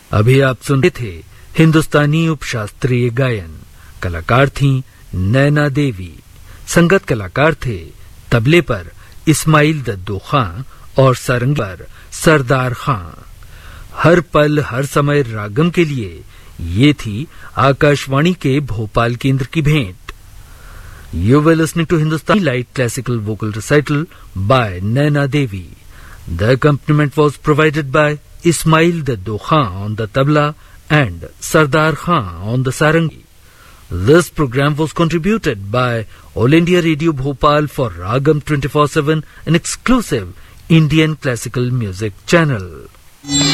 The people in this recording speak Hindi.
अभी आप सुन रहे थे हिंदुस्तानी उपशास्त्रीय गायन। कलाकार थीं नैना देवी। संगत कलाकार थे तबले पर इस्माइल दद्दू खां और सारंगी पर सरदार खां। हर पल हर समय रागम के लिए ये थी आकाशवाणी के भोपाल केंद्र की भेंट। You were listening to Hindustani light classical vocal recital by Naina Devi. The accompaniment was provided by Ismail Daddo Khan on the tabla and Sardar Khan on the sarangi. This program was contributed by All India Radio Bhopal for Ragam 24/7, an exclusive Indian classical music channel.